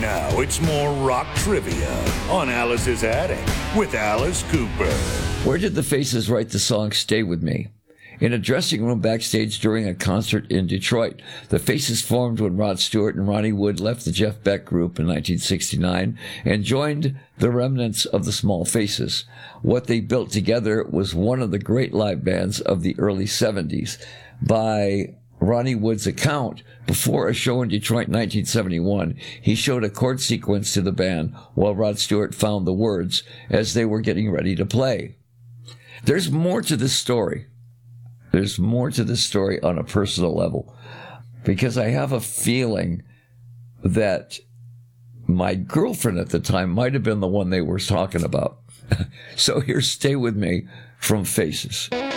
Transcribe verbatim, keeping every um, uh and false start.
Now it's more rock trivia on Alice's Attic with Alice Cooper. Where did the Faces write the song Stay With Me? In a dressing room backstage during a concert in Detroit. The Faces formed when Rod Stewart and Ronnie Wood left the Jeff Beck Group in nineteen sixty-nine and joined the remnants of the Small Faces. What they built together was one of the great live bands of the early seventies. By Ronnie Wood's account, before a show in Detroit in nineteen seventy-one, he showed a chord sequence to the band while Rod Stewart found the words as they were getting ready to play. There's more to this story. There's more to this story on a personal level, because I have a feeling that my girlfriend at the time might have been the one they were talking about. So here's Stay With Me from Faces.